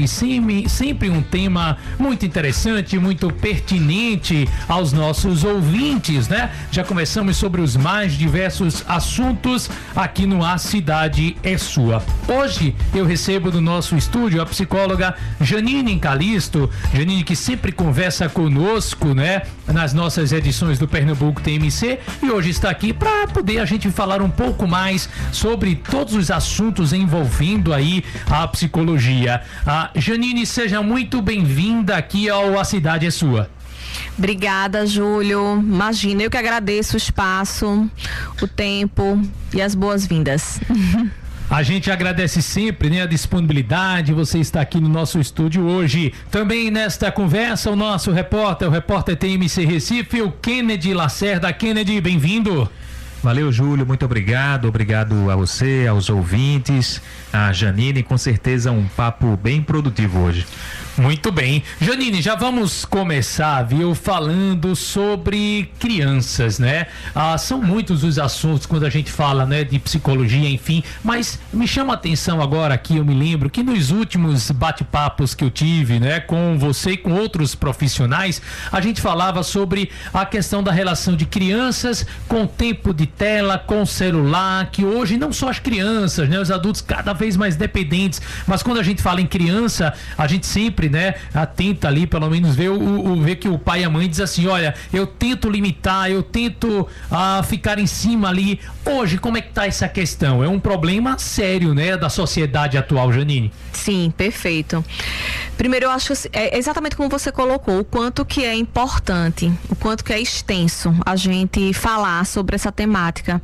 sempre um tema muito interessante, muito pertinente aos nossos ouvintes, né? Já começamos sobre os mais diversos assuntos aqui no A Cidade é Sua. Hoje eu recebo no nosso estúdio a psicóloga Janine Calisto. Janine, que sempre conversa conosco, né? Nas nossas edições do Pernambuco TMC, e hoje está aqui para poder a gente falar um pouco mais sobre todos os assuntos envolvendo aí a psicologia. Janine, seja muito bem-vinda aqui ao A Cidade é Sua. Obrigada, Júlio. Imagina, eu que agradeço o espaço, o tempo e as boas-vindas. A gente agradece sempre, né, a disponibilidade, você está aqui no nosso estúdio hoje. Também nesta conversa, o nosso repórter, o repórter TMC Recife, o Kennedy Lacerda. Kennedy, bem-vindo. Valeu, Júlio, muito obrigado a você, aos ouvintes, a Janine, com certeza um papo bem produtivo hoje. Muito bem. Janine, já vamos começar, viu, falando sobre crianças, né? São muitos os assuntos quando a gente fala, né, de psicologia, enfim, mas me chama a atenção agora aqui, eu me lembro que nos últimos bate-papos que eu tive, né, com você e com outros profissionais, a gente falava sobre a questão da relação de crianças com tempo de tela, com celular, que hoje não só as crianças, né, os adultos cada vez mais dependentes, mas quando a gente fala em criança, a gente sempre, né, atenta ali, pelo menos ver que o pai e a mãe diz assim, olha, eu tento limitar, eu tento ficar em cima ali. Hoje, como é que tá essa questão? É um problema sério, né, da sociedade atual, Janine? Sim, perfeito. Primeiro, eu acho que é exatamente como você colocou, o quanto que é importante, o quanto que é extenso a gente falar sobre essa temática.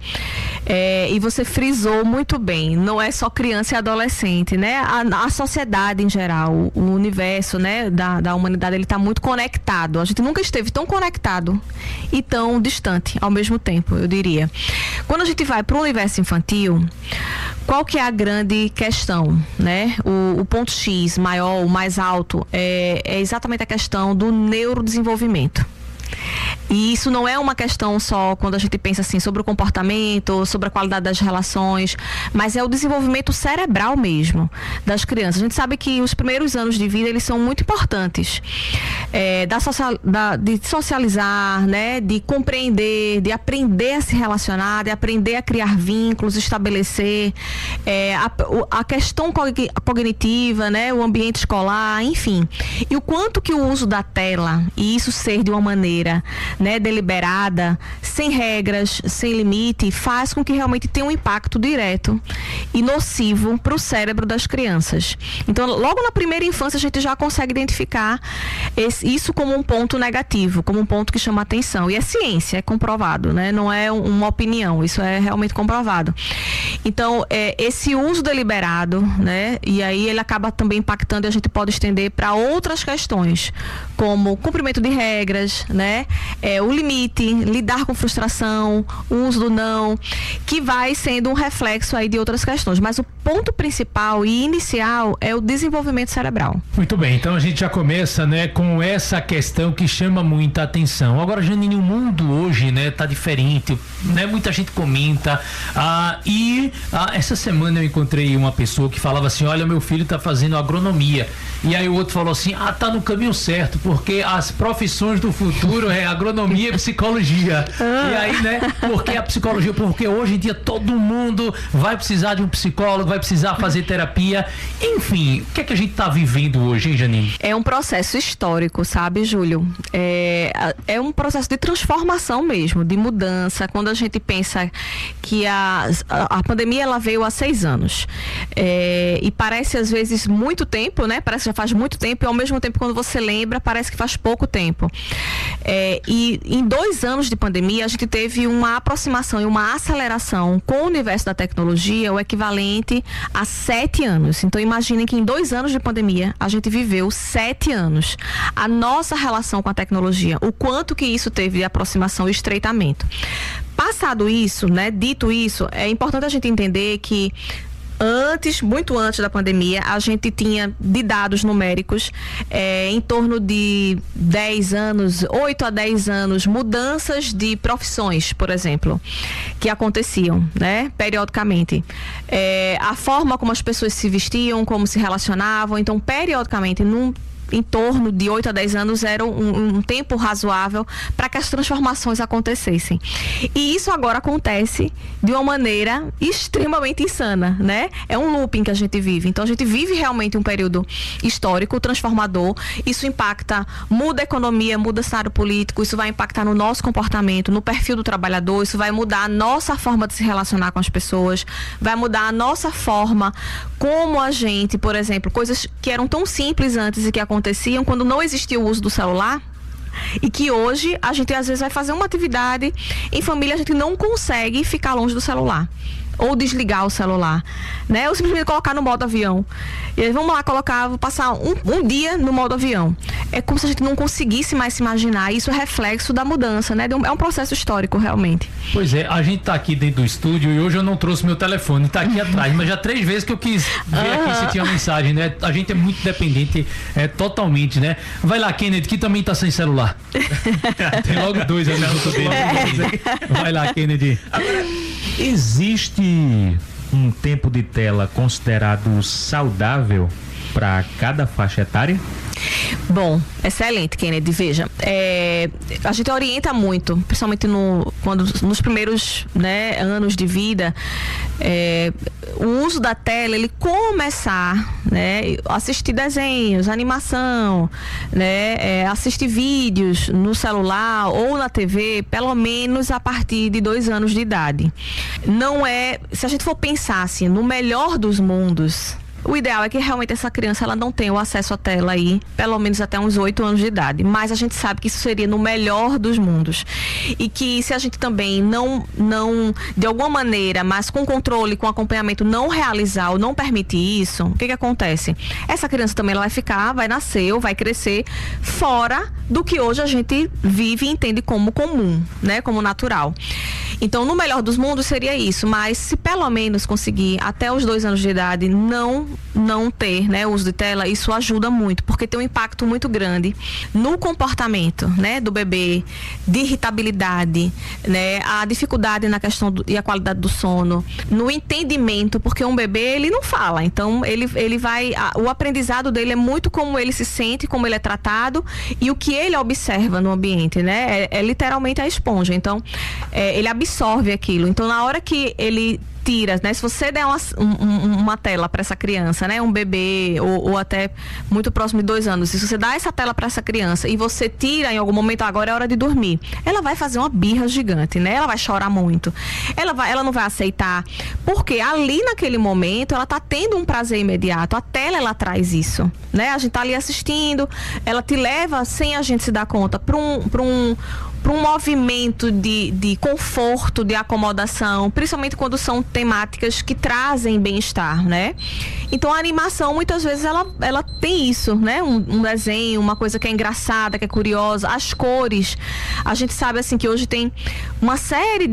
E você frisou muito bem, não é só criança e adolescente, né? A sociedade em geral, o universo, né, da humanidade, ele está muito conectado. A gente nunca esteve tão conectado e tão distante ao mesmo tempo, eu diria. Quando a gente vai para o universo infantil, qual que é a grande questão, né? O ponto X maior, o mais alto, é exatamente a questão do neurodesenvolvimento. E isso não é uma questão só quando a gente pensa assim sobre o comportamento, sobre a qualidade das relações, mas é o desenvolvimento cerebral mesmo das crianças. A gente sabe que os primeiros anos de vida, eles são muito importantes, de socializar, né, de compreender, de aprender a se relacionar, de aprender a criar vínculos, estabelecer a questão cognitiva, né, o ambiente escolar, enfim. E o quanto que o uso da tela, e isso ser de uma maneira, né, deliberada, sem regras, sem limite, faz com que realmente tenha um impacto direto e nocivo para o cérebro das crianças. Então, logo na primeira infância, a gente já consegue identificar isso como um ponto negativo, como um ponto que chama atenção. E é ciência, é comprovado, né? Não é uma opinião, isso é realmente comprovado. Então, esse uso deliberado, né? E aí ele acaba também impactando, e a gente pode estender para outras questões, como cumprimento de regras, né? O limite, lidar com frustração, o uso do não, que vai sendo um reflexo aí de outras questões. Mas o ponto principal e inicial é o desenvolvimento cerebral. Muito bem, então a gente já começa, né, com essa questão que chama muita atenção. Agora, Janine, o mundo hoje, né, tá diferente, né? Muita gente comenta, essa semana eu encontrei uma pessoa que falava assim, olha, meu filho tá fazendo agronomia, e aí o outro falou assim, tá no caminho certo, porque as profissões do futuro é agronomia e psicologia. E aí, né, porque a psicologia, porque hoje em dia todo mundo vai precisar de um psicólogo, vai precisar fazer terapia, enfim, o que é que a gente tá vivendo hoje, hein, Janine? É um processo histórico, sabe, Júlio? É um processo de transformação mesmo, de mudança. Quando a gente pensa que a pandemia, ela veio há 6 anos, e parece às vezes muito tempo, né? Parece que já faz muito tempo, e ao mesmo tempo, quando você lembra, parece que faz pouco tempo. E em 2 anos de pandemia, a gente teve uma aproximação e uma aceleração com o universo da tecnologia, o equivalente a 7 anos. Então, imaginem que em 2 anos de pandemia, a gente viveu 7 anos. A nossa relação com a tecnologia, o quanto que isso teve de aproximação e estreitamento. Passado isso, né, dito isso, é importante a gente entender que muito antes da pandemia, a gente tinha de dados numéricos em torno de 10 anos, 8 a 10 anos, mudanças de profissões, por exemplo, que aconteciam, né, periodicamente. A forma como as pessoas se vestiam, como se relacionavam, então, periodicamente, em torno de 8 a 10 anos era um tempo razoável para que as transformações acontecessem. E isso agora acontece de uma maneira extremamente insana, né? É um looping que a gente vive. Então a gente vive realmente um período histórico, transformador. Isso impacta, muda a economia, muda o cenário político, isso vai impactar no nosso comportamento, no perfil do trabalhador, isso vai mudar a nossa forma de se relacionar com as pessoas, vai mudar a nossa forma como a gente, por exemplo, coisas que eram tão simples antes e que aconteciam quando não existia o uso do celular, e que hoje a gente às vezes vai fazer uma atividade em família, a gente não consegue ficar longe do celular ou desligar o celular, né? Ou simplesmente colocar no modo avião. E aí, vamos lá, vou passar um dia no modo avião. É como se a gente não conseguisse mais se imaginar. Isso é reflexo da mudança, né? É um processo histórico, realmente. Pois é, a gente tá aqui dentro do estúdio e hoje eu não trouxe meu telefone, tá aqui atrás, mas já 3 vezes que eu quis ver aqui se tinha mensagem, né? A gente é muito dependente, totalmente, né? Vai lá, Kennedy, que também tá sem celular. Tem logo 2 ali no outro dele. Vai lá, Kennedy. Agora, existe um tempo de tela considerado saudável para cada faixa etária? Bom, excelente, Kennedy. Veja, a gente orienta muito, principalmente nos primeiros, né, anos de vida, o uso da tela, ele começar, né, assistir desenhos, animação, né, assistir vídeos no celular ou na TV, pelo menos a partir de 2 anos de idade. Não é, se a gente for pensar assim, no melhor dos mundos, o ideal é que realmente essa criança ela não tenha o acesso à tela aí, pelo menos até uns 8 anos de idade. Mas a gente sabe que isso seria no melhor dos mundos. E que se a gente também não de alguma maneira, mas com controle, com acompanhamento, não realizar ou não permitir isso, o que acontece? Essa criança também ela vai nascer ou vai crescer fora do que hoje a gente vive e entende como comum, né? Como natural. Então, no melhor dos mundos seria isso, mas se pelo menos conseguir até os 2 anos de idade não ter, né, uso de tela, isso ajuda muito, porque tem um impacto muito grande no comportamento, né, do bebê, de irritabilidade, né, a dificuldade na questão e a qualidade do sono, no entendimento, porque um bebê ele não fala, então ele vai, o aprendizado dele é muito como ele se sente, como ele é tratado e o que ele observa no ambiente, né, é literalmente a esponja, então ele absorve aquilo, então na hora que ele tira, né? Se você der uma tela para essa criança, né? Um bebê ou até muito próximo de 2 anos, se você dá essa tela para essa criança e você tira em algum momento, agora é hora de dormir, ela vai fazer uma birra gigante, né? Ela vai chorar muito. Ela não vai aceitar, porque ali naquele momento ela tá tendo um prazer imediato. A tela ela traz isso, né? A gente tá ali assistindo, ela te leva sem a gente se dar conta para um movimento de conforto, de acomodação, principalmente quando são temáticas que trazem bem-estar, né? Então a animação muitas vezes ela tem isso, né? Um desenho, uma coisa que é engraçada, que é curiosa, as cores. A gente sabe assim que hoje tem uma série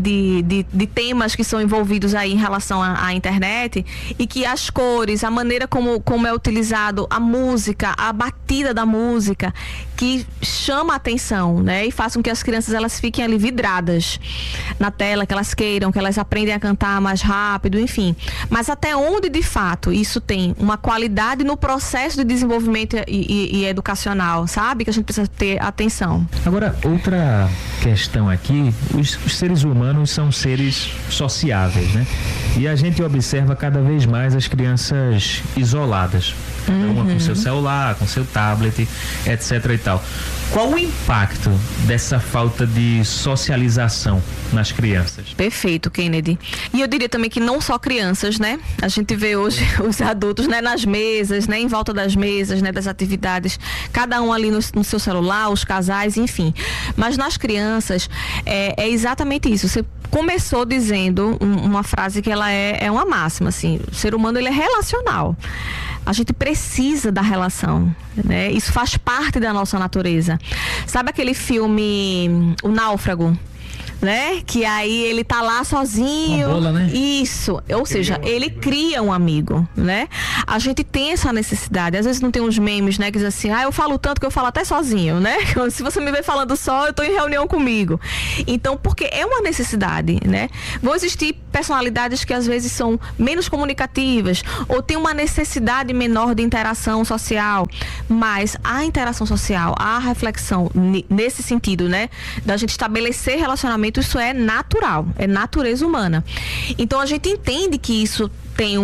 de temas que são envolvidos aí em relação à internet e que as cores, a maneira como é utilizado a música, a batida da música, que chama a atenção, né? E faz com que as crianças elas fiquem ali vidradas na tela, que elas queiram, que elas aprendem a cantar mais rápido, enfim. Mas até onde de fato isso tem uma qualidade no processo de desenvolvimento e educacional, sabe? Que a gente precisa ter atenção. Agora, outra questão aqui, os seres humanos são seres sociáveis, né? E a gente observa cada vez mais as crianças isoladas. Uma com seu celular, com seu tablet, etc e tal. Qual o impacto dessa falta de socialização nas crianças? Perfeito, Kennedy. E eu diria também que não só crianças, né? A gente vê hoje os adultos, né, nas mesas, né, em volta das mesas, né, das atividades, cada um ali no seu celular, os casais, enfim. Mas nas crianças é exatamente isso. Você começou dizendo uma frase que ela é uma máxima, assim, o ser humano ele é relacional. A gente precisa da relação, né? Isso faz parte da nossa natureza. Sabe aquele filme O Náufrago? né? Que aí ele tá lá sozinho. Uma bola, né? Isso. Ou seja, ele cria um amigo, né? A gente tem essa necessidade. Às vezes não tem uns memes, né? Que diz assim, eu falo tanto que eu falo até sozinho, né? Se você me vê falando só, eu tô em reunião comigo. Então, porque é uma necessidade, né? Vão existir personalidades que às vezes são menos comunicativas ou tem uma necessidade menor de interação social, mas a interação social, a reflexão nesse sentido, né, da gente estabelecer relacionamento, isso é natural, é natureza humana. Então a gente entende que isso tem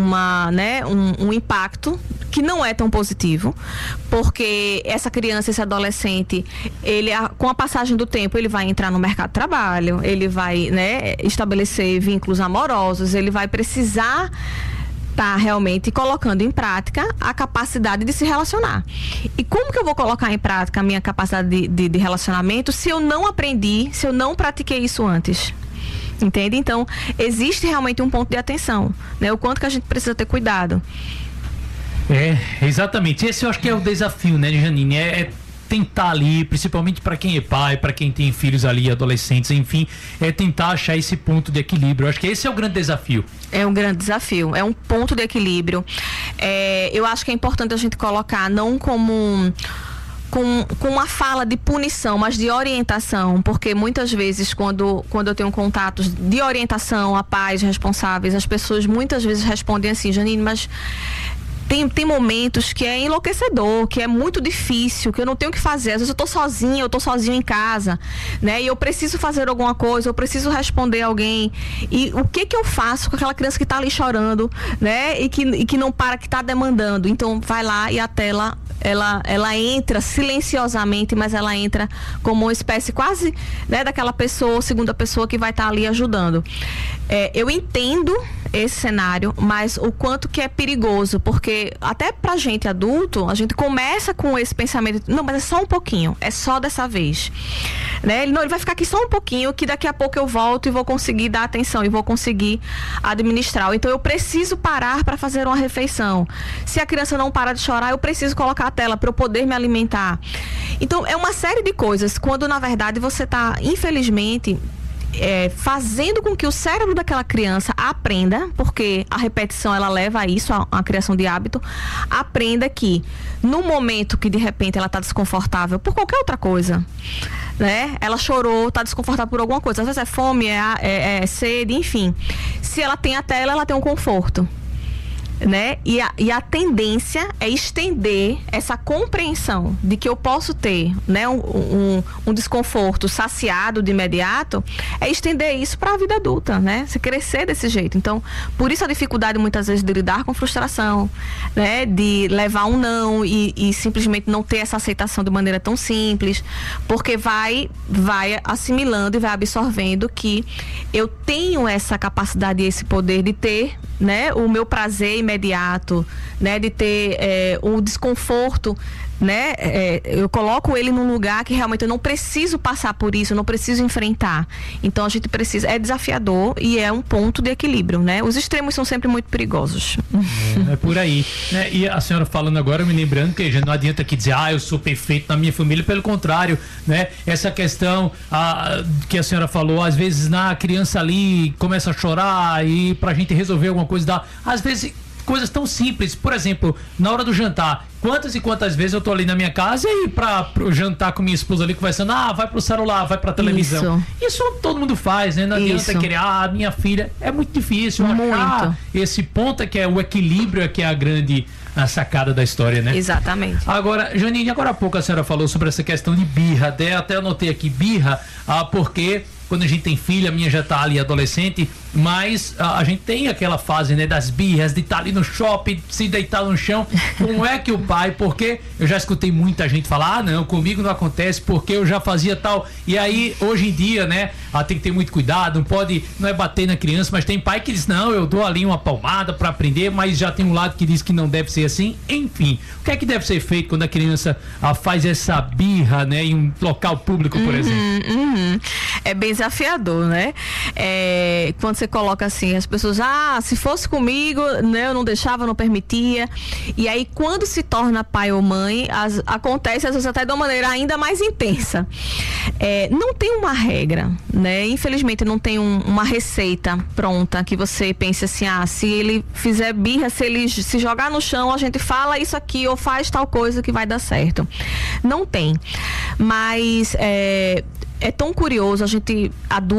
um impacto que não é tão positivo, porque essa criança, esse adolescente, com a passagem do tempo, ele vai entrar no mercado de trabalho, ele vai, né, estabelecer vínculos amorosos, ele vai precisar estar realmente colocando em prática a capacidade de se relacionar. E como que eu vou colocar em prática a minha capacidade de relacionamento se eu não aprendi, se eu não pratiquei isso antes? Entende? Então, existe realmente um ponto de atenção, né? O quanto que a gente precisa ter cuidado. Exatamente. Esse eu acho que é o desafio, né, Janine? É tentar ali, principalmente para quem é pai, para quem tem filhos ali, adolescentes, enfim, é tentar achar esse ponto de equilíbrio. Eu acho que esse é o grande desafio. É um grande desafio, é um ponto de equilíbrio. Eu acho que é importante a gente colocar não como com uma fala de punição, mas de orientação, porque muitas vezes quando eu tenho contatos de orientação a pais responsáveis, as pessoas muitas vezes respondem assim, Janine, mas tem momentos que é enlouquecedor, que é muito difícil, que eu não tenho o que fazer. Às vezes eu tô sozinho em casa, né? E eu preciso fazer alguma coisa, eu preciso responder alguém. E o que eu faço com aquela criança que tá ali chorando, né? E que não para, que tá demandando. Então, vai lá e a tela, ela entra silenciosamente, mas ela entra como uma espécie quase, né, daquela pessoa, segunda pessoa que vai estar ali ajudando. Eu entendo esse cenário, mas o quanto que é perigoso, porque até pra gente adulto, a gente começa com esse pensamento, não, mas é só um pouquinho, é só dessa vez, né? Ele vai ficar aqui só um pouquinho, que daqui a pouco eu volto e vou conseguir dar atenção e vou conseguir administrar. Então eu preciso parar para fazer uma refeição. Se a criança não para de chorar, eu preciso colocar a tela para eu poder me alimentar. Então é uma série de coisas, quando na verdade você está, infelizmente, fazendo com que o cérebro daquela criança aprenda, porque a repetição ela leva a isso, a criação de hábito, aprenda que no momento que de repente ela está desconfortável por qualquer outra coisa, né? Ela chorou, está desconfortável por alguma coisa, às vezes é fome, é sede, enfim. Se ela tem a tela, ela tem um conforto, né? E a tendência é estender essa compreensão de que eu posso ter, né, um desconforto saciado de imediato, é estender isso para a vida adulta, né? Se crescer desse jeito. Então, por isso a dificuldade muitas vezes de lidar com frustração, né? De levar um não e simplesmente não ter essa aceitação de maneira tão simples, porque vai assimilando e vai absorvendo que eu tenho essa capacidade e esse poder de ter, né, o meu prazer imediato, né, de ter um desconforto, né, eu coloco ele num lugar que realmente eu não preciso passar por isso, eu não preciso enfrentar. Então a gente precisa, é desafiador e é um ponto de equilíbrio, né? Os extremos são sempre muito perigosos. É por aí, né? E a senhora falando agora, me lembrando que já não adianta aqui dizer, eu sou perfeito na minha família, pelo contrário, né? Essa questão que a senhora falou, às vezes na criança ali começa a chorar e pra gente resolver alguma coisa, às vezes coisas tão simples, por exemplo, na hora do jantar, quantas e quantas vezes eu tô ali na minha casa e pro jantar com minha esposa ali conversando, vai pro celular, vai pra televisão. Isso todo mundo faz, né? Não adianta querer, minha filha, é muito difícil achar esse ponto que é o equilíbrio, que é a sacada da história, né? Exatamente. Agora, Janine, agora há pouco a senhora falou sobre essa questão de birra, até anotei aqui birra, porque quando a gente tem filha, a minha já tá ali adolescente, mas a gente tem aquela fase, né, das birras, de estar ali no shopping, se deitar no chão. Como é que o pai, porque eu já escutei muita gente falar, não, comigo não acontece porque eu já fazia tal, e aí hoje em dia, né, tem que ter muito cuidado, não é bater na criança, mas tem pai que diz, não, eu dou ali uma palmada para aprender, mas já tem um lado que diz que não deve ser assim. Enfim, o que é que deve ser feito quando a criança faz essa birra, né, em um local público, por exemplo? É bem desafiador, né? Quando você coloca assim, as pessoas, se fosse comigo, né, eu não deixava, não permitia. E aí, quando se torna pai ou mãe, acontece às vezes até de uma maneira ainda mais intensa. Não tem uma regra, né? Infelizmente não tem uma receita pronta que você pense assim, se ele fizer birra, se ele se jogar no chão, a gente fala isso aqui ou faz tal coisa que vai dar certo. Não tem. Mas é tão curioso, a gente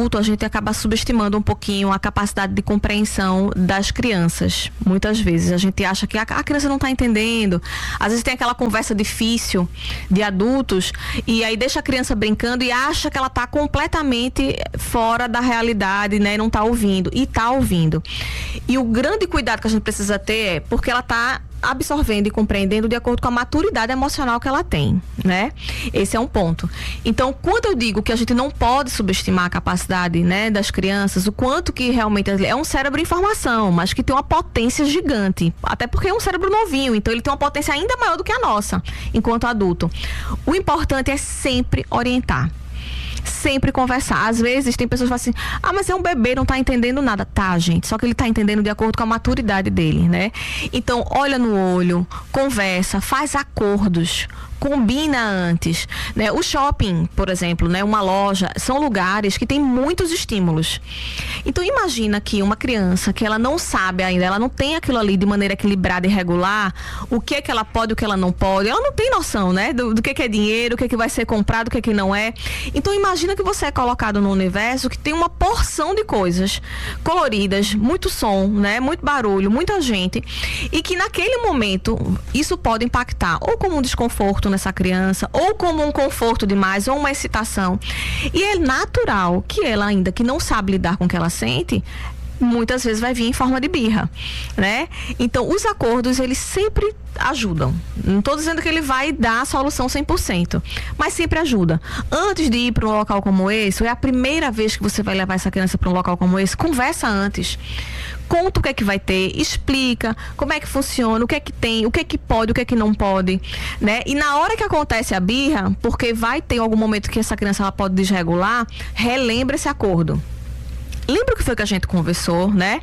acaba subestimando um pouquinho a capacidade de compreensão das crianças. Muitas vezes a gente acha que a criança não está entendendo. Às vezes tem aquela conversa difícil de adultos e aí deixa a criança brincando e acha que ela está completamente fora da realidade, né? E não está ouvindo. E está ouvindo. E o grande cuidado que a gente precisa ter é porque ela está absorvendo e compreendendo de acordo com a maturidade emocional que ela tem, né? Esse é um ponto. Então, quando eu digo que a gente não pode subestimar a capacidade, né, das crianças, o quanto que realmente é um cérebro em formação, mas que tem uma potência gigante, até porque é um cérebro novinho, então ele tem uma potência ainda maior do que a nossa, enquanto adulto. O importante é sempre orientar. Sempre conversar. Às vezes tem pessoas que falam assim, mas é um bebê, não tá entendendo nada. Tá, gente, só que ele tá entendendo de acordo com a maturidade dele, né? Então, olha no olho, conversa, faz acordos, combina antes, né? O shopping, por exemplo, né? Uma loja, são lugares que tem muitos estímulos. Então, imagina que uma criança que ela não sabe ainda, ela não tem aquilo ali de maneira equilibrada e regular, o que é que ela pode, o que ela não pode, ela não tem noção, né? Do que é dinheiro, o que vai ser comprado, o que não é. Então, imagina que você é colocado num universo que tem uma porção de coisas coloridas, muito som, né? Muito barulho, muita gente, e que naquele momento isso pode impactar ou como um desconforto nessa criança, ou como um conforto demais, ou uma excitação. E é natural que ela, ainda que não sabe lidar com o que ela sente, muitas vezes vai vir em forma de birra, né? Então, os acordos, eles sempre ajudam. Não estou dizendo que ele vai dar a solução 100%, mas sempre ajuda. Antes de ir para um local como esse, ou é a primeira vez que você vai levar essa criança para um local como esse, conversa antes. Conta o que é que vai ter, explica como é que funciona, o que é que tem, o que é que pode, o que é que não pode, né? E na hora que acontece a birra, porque vai ter algum momento que essa criança ela pode desregular, relembra esse acordo. Lembra o que foi que a gente conversou, né?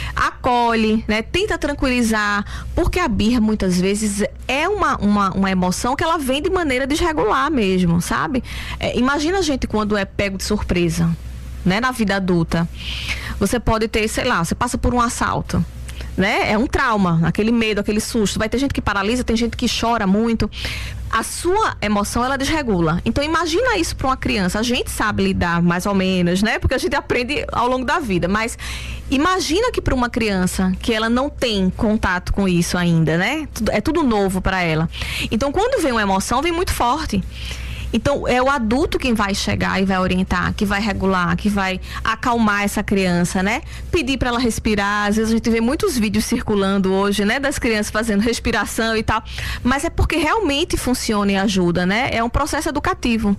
Acolhe, né? Tenta tranquilizar, porque a birra muitas vezes é uma emoção que ela vem de maneira desregular mesmo, sabe? Imagina a gente quando é pego de surpresa, né? Na vida adulta. Você pode ter, sei lá, você passa por um assalto, né? É um trauma, aquele medo, aquele susto. Vai ter gente que paralisa, tem gente que chora muito. A sua emoção, ela desregula. Então, imagina isso para uma criança. A gente sabe lidar mais ou menos, né? Porque a gente aprende ao longo da vida. Mas imagina que para uma criança que ela não tem contato com isso ainda, né? É tudo novo para ela. Então, quando vem uma emoção, vem muito forte. Então, é o adulto quem vai chegar e vai orientar, que vai regular, que vai acalmar essa criança, né? Pedir para ela respirar. Às vezes a gente vê muitos vídeos circulando hoje, né? Das crianças fazendo respiração e tal. Mas é porque realmente funciona e ajuda, né? É um processo educativo.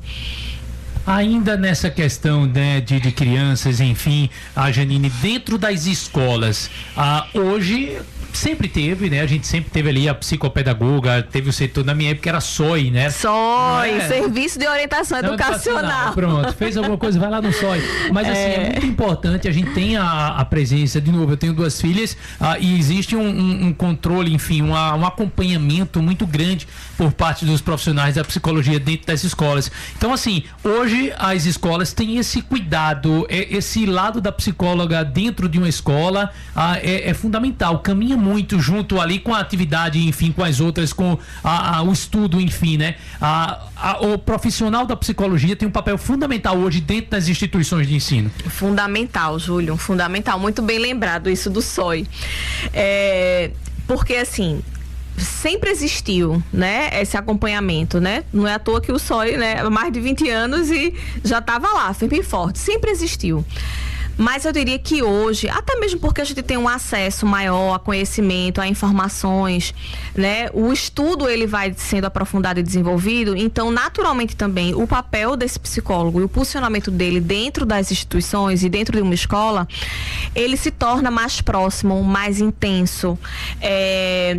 Ainda nessa questão, né, de crianças, enfim, a Janine, dentro das escolas, hoje sempre teve, né? A gente sempre teve ali a psicopedagoga, teve o setor, na minha época era SOI, né? SOI, Serviço de Orientação Educacional. Pronto, fez alguma coisa, vai lá no SOI. Mas assim, é muito importante, a gente tem a presença, de novo, eu tenho 2 filhas, e existe um controle, enfim, um acompanhamento muito grande por parte dos profissionais da psicologia dentro das escolas. Então, assim, hoje as escolas têm esse cuidado, esse lado da psicóloga dentro de uma escola é fundamental, caminha muito junto ali com a atividade, enfim, com as outras, com o estudo, enfim, né? O profissional da psicologia tem um papel fundamental hoje dentro das instituições de ensino. Fundamental, Júlio, fundamental, muito bem lembrado isso do SOI. Porque assim, sempre existiu, né, esse acompanhamento, né? Não é à toa que o SOI, né, há mais de 20 anos e já estava lá, firme e forte, sempre existiu. Mas eu diria que hoje, até mesmo porque a gente tem um acesso maior a conhecimento, a informações, né? O estudo, ele vai sendo aprofundado e desenvolvido, então, naturalmente também, o papel desse psicólogo e o posicionamento dele dentro das instituições e dentro de uma escola, ele se torna mais próximo, mais intenso,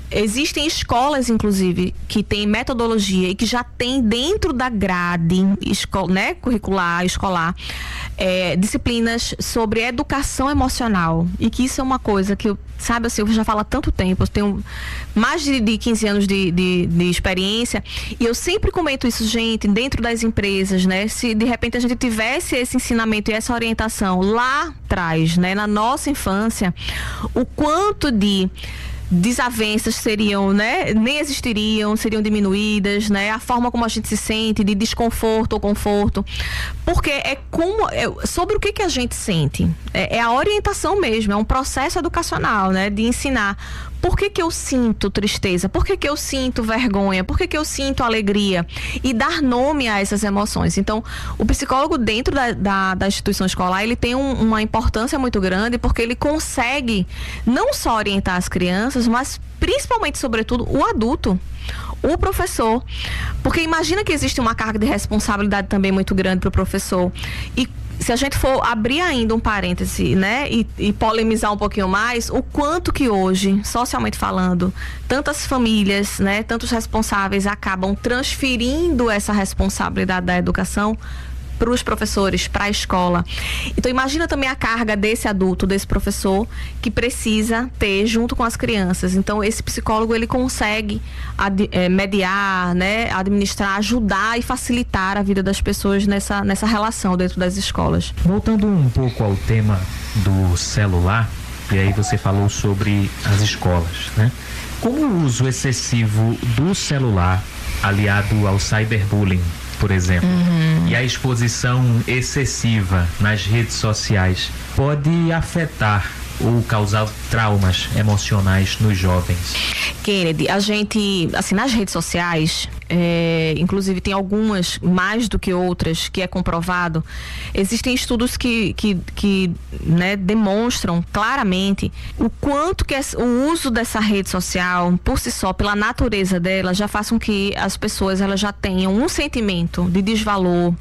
Existem escolas, inclusive, que têm metodologia e que já tem dentro da grade né, curricular, escolar, disciplinas sobre educação emocional. E que isso é uma coisa que eu já falo há tanto tempo, eu tenho mais de 15 anos de experiência, e eu sempre comento isso, gente, dentro das empresas, né? Se de repente a gente tivesse esse ensinamento e essa orientação lá atrás, né, na nossa infância, o quanto de desavenças seriam, né, nem existiriam, seriam diminuídas, né, a forma como a gente se sente, de desconforto ou conforto, porque sobre o que a gente sente, é a orientação mesmo, é um processo educacional, né, de ensinar por que eu sinto tristeza, por que eu sinto vergonha, por que eu sinto alegria, e dar nome a essas emoções. Então, o psicólogo dentro da instituição escolar, ele tem uma importância muito grande, porque ele consegue não só orientar as crianças, mas principalmente, sobretudo, o adulto, o professor, porque imagina que existe uma carga de responsabilidade também muito grande para o professor. E se a gente for abrir ainda um parêntese, né, e polemizar um pouquinho mais, o quanto que hoje, socialmente falando, tantas famílias, né, tantos responsáveis acabam transferindo essa responsabilidade da educação para os professores, para a escola. Então imagina também a carga desse adulto, desse professor, que precisa ter junto com as crianças. Então esse psicólogo, ele consegue mediar, né, administrar, ajudar e facilitar a vida das pessoas nessa relação dentro das escolas. Voltando um pouco ao tema do celular, e aí você falou sobre as escolas, né? Como o uso excessivo do celular, aliado ao cyberbullying, por exemplo, e a exposição excessiva nas redes sociais pode afetar ou causar traumas emocionais nos jovens? Kennedy, a gente, assim, nas redes sociais, inclusive tem algumas mais do que outras, que é comprovado, existem estudos que né, demonstram claramente o quanto que o uso dessa rede social, por si só, pela natureza dela, já faz com que as pessoas elas já tenham um sentimento de desvalor,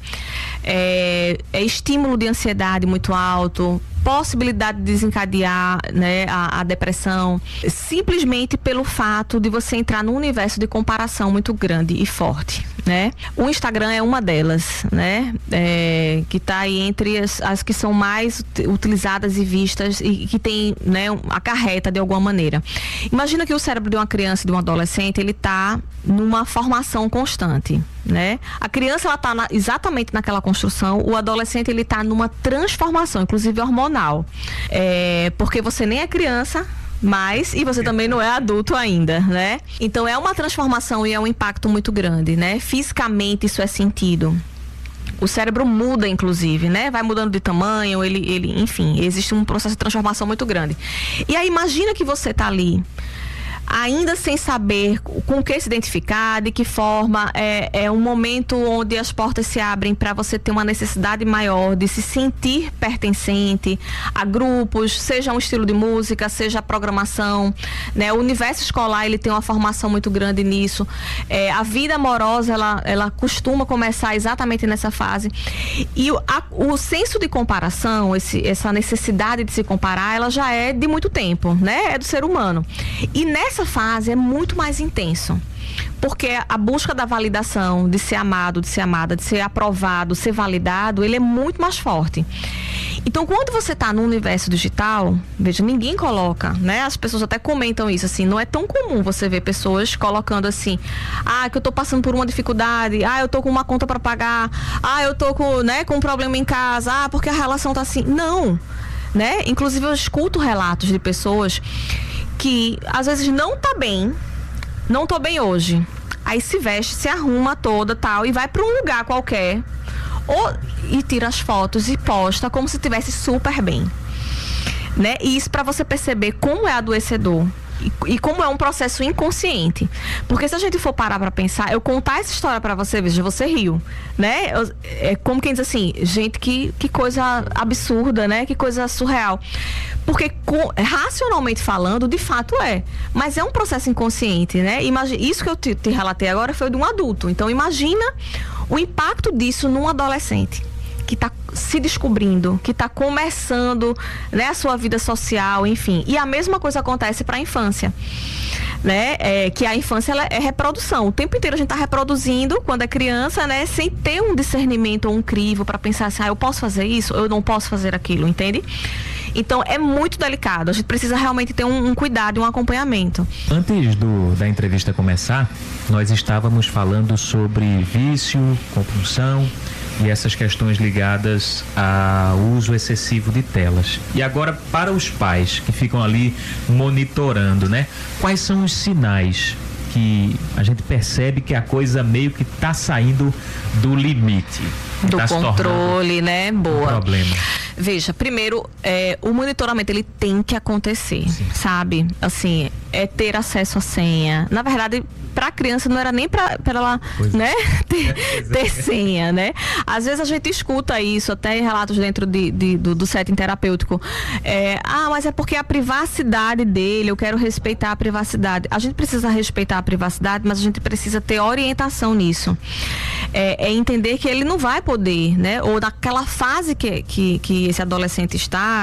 estímulo de ansiedade muito alto, possibilidade de desencadear, né, a depressão, simplesmente pelo fato de você entrar num universo de comparação muito grande e forte, né? O Instagram é uma delas, né? Que está aí entre as que são mais utilizadas e vistas e que tem, né, acarreta de alguma maneira. Imagina que o cérebro de uma criança e de um adolescente, ele está numa formação constante, né? A criança, ela está exatamente naquela construção, o adolescente, ele está numa transformação, inclusive hormonal, porque você nem é criança mais e você também não é adulto ainda, né? Então é uma transformação e é um impacto muito grande, né? Fisicamente isso é sentido. O cérebro muda, inclusive, né? Vai mudando de tamanho, enfim, existe um processo de transformação muito grande. E aí imagina que você está ali, ainda sem saber com o que se identificar, de que forma, é um momento onde as portas se abrem para você ter uma necessidade maior de se sentir pertencente a grupos, seja um estilo de música, seja a programação, né? O universo escolar, ele tem uma formação muito grande nisso. A vida amorosa, ela costuma começar exatamente nessa fase. E o senso de comparação, essa necessidade de se comparar, ela já é de muito tempo, né? É do ser humano. E nessa fase é muito mais intenso, porque a busca da validação, de ser amado, de ser amada, de ser aprovado, ser validado, ele é muito mais forte. Então, quando você está no universo digital, veja, ninguém coloca, né? As pessoas até comentam isso, assim, não é tão comum você ver pessoas colocando assim, que eu tô passando por uma dificuldade, eu tô com uma conta para pagar, eu tô com, né, com um problema em casa, porque a relação tá assim. Não, né? Inclusive eu escuto relatos de pessoas que às vezes não tô bem hoje, aí se veste, se arruma toda tal e vai para um lugar qualquer e tira as fotos e posta como se estivesse super bem, né? E isso para você perceber como é adoecedor e como é um processo inconsciente, porque se a gente for parar para pensar, eu contar essa história para você, veja, você riu, né? É como quem diz assim, gente, que coisa absurda, né? Que coisa surreal, porque racionalmente falando, de fato mas é um processo inconsciente, né? Imagina, isso que eu te relatei agora foi de um adulto, então imagina o impacto disso num adolescente que está se descobrindo, que está começando, né, a sua vida social, enfim. E a mesma coisa acontece para a infância. né? Que a infância ela é reprodução. O tempo inteiro a gente está reproduzindo quando é criança, né? Sem ter um discernimento ou um crivo para pensar assim, eu posso fazer isso, eu não posso fazer aquilo, entende? Então é muito delicado. A gente precisa realmente ter um cuidado e um acompanhamento. Antes da entrevista começar, nós estávamos falando sobre vício, compulsão e essas questões ligadas ao uso excessivo de telas. E agora, para os pais que ficam ali monitorando, né? Quais são os sinais que a gente percebe que a coisa meio que está saindo do limite? Do controle, né? Boa. Um problema. Veja, primeiro, o monitoramento ele tem que acontecer, sabe? Assim, ter acesso à senha. Na verdade, para a criança não era nem para ela, né, ter senha, né? Às vezes a gente escuta isso, até em relatos dentro do setting terapêutico. Mas é porque a privacidade dele, eu quero respeitar a privacidade. A gente precisa respeitar a privacidade, mas a gente precisa ter orientação nisso. Entender que ele não vai poder, né? Ou naquela fase que esse adolescente está,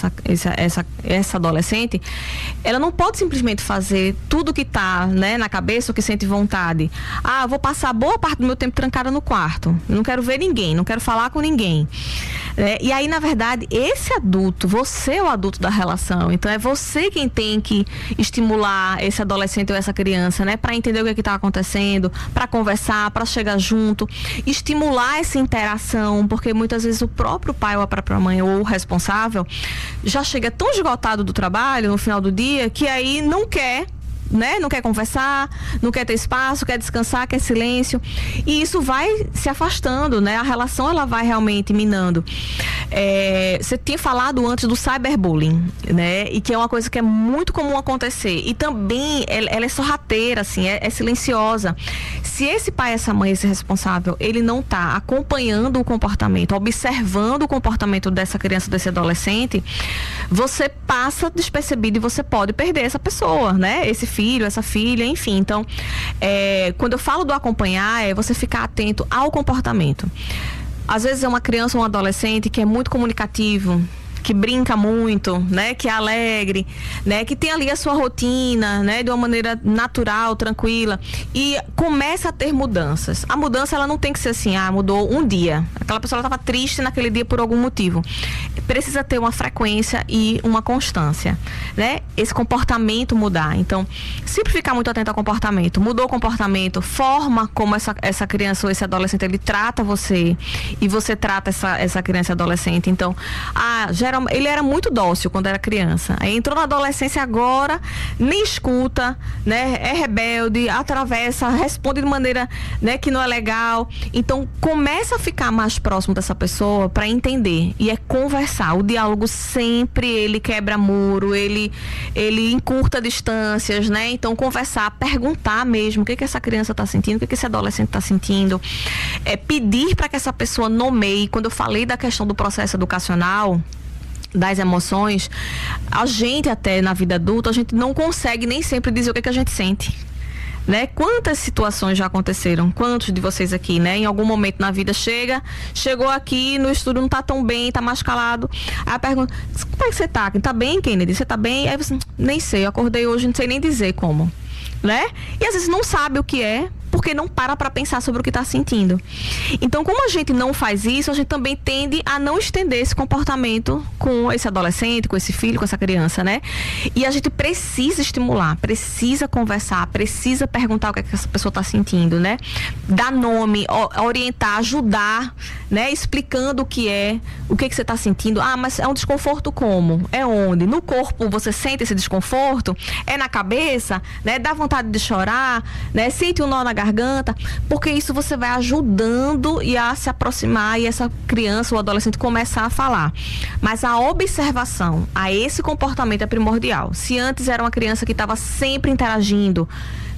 essa adolescente, ela não pode simplesmente fazer tudo que está, né, na cabeça, o que sente vontade. Eu vou passar boa parte do meu tempo trancada no quarto. Eu não quero ver ninguém, não quero falar com ninguém. E aí, na verdade, esse adulto, você é o adulto da relação. Então, é você quem tem que estimular esse adolescente ou essa criança, né? Para entender o que está acontecendo, para conversar, para chegar junto, estimular essa interação, porque muitas vezes o próprio pai ou a própria mãe ou o responsável já chega tão esgotado do trabalho no final do dia que aí não quer, né? Não quer conversar, não quer ter espaço, quer descansar, quer silêncio, e isso vai se afastando, né? A relação ela vai realmente minando. Você tinha falado antes do cyberbullying, né? E que é uma coisa que é muito comum acontecer, e também ela é sorrateira, assim, é silenciosa. Se esse pai, essa mãe, esse responsável, ele não está acompanhando o comportamento, observando o comportamento dessa criança, desse adolescente, você passa despercebido e você pode perder essa pessoa, né? Esse filho, essa filha, enfim. Então, quando eu falo do acompanhar, é você ficar atento ao comportamento. Às vezes é uma criança ou um adolescente que é muito comunicativo, que brinca muito, né, que é alegre, né, que tem ali a sua rotina, né, de uma maneira natural, tranquila, e começa a ter mudanças. A mudança ela não tem que ser assim, mudou um dia. Aquela pessoa estava triste naquele dia por algum motivo. Precisa ter uma frequência e uma constância, né? Esse comportamento mudar. Então, sempre ficar muito atento ao comportamento. Mudou o comportamento, forma como essa criança ou esse adolescente ele trata você e você trata essa criança e adolescente. Então, ele era muito dócil quando era criança. Aí entrou na adolescência agora, nem escuta, né? É rebelde, atravessa, responde de maneira, né, que não é legal. Então, começa a ficar mais próximo dessa pessoa para entender. E é conversar. O diálogo sempre, ele quebra muro, ele encurta distâncias, né? Então, conversar, perguntar mesmo o que essa criança está sentindo, o que esse adolescente está sentindo. Pedir para que essa pessoa nomeie. Quando eu falei da questão do processo educacional, das emoções, a gente até na vida adulta, a gente não consegue nem sempre dizer o que a gente sente, né? Quantas situações já aconteceram? Quantos de vocês aqui, né? Em algum momento na vida chegou aqui no estúdio, não tá tão bem, tá mais calado. Aí a pergunta, como é que você tá? Tá bem, Kennedy? Você tá bem? Aí você, nem sei, eu acordei hoje, não sei nem dizer como, né? E às vezes não sabe o que é, porque não para pensar sobre o que está sentindo. Então, como a gente não faz isso, a gente também tende a não estender esse comportamento com esse adolescente, com esse filho, com essa criança, né? E a gente precisa estimular, precisa conversar, precisa perguntar o que essa pessoa está sentindo, né? Dar nome, orientar, ajudar, né? Explicando o que você está sentindo. Mas é um desconforto como? É onde? No corpo você sente esse desconforto? É na cabeça? Né? Dá vontade de chorar? Né? Sente um nó na garganta, porque isso você vai ajudando e a se aproximar e essa criança ou adolescente começar a falar. Mas a observação a esse comportamento é primordial. Se antes era uma criança que estava sempre interagindo,